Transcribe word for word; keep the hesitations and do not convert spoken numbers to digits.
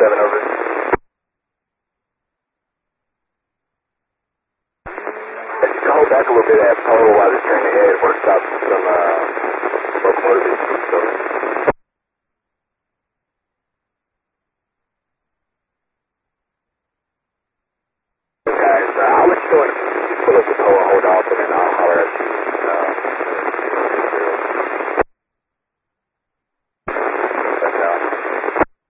seven, over. If you can hold back a little bit at pole while they're turning ahead, we're stopping some uh, locomotive issues. So. Guys, uh, I'll let you go and pull up the pole and hold off, and then I'll holler at you. Uh,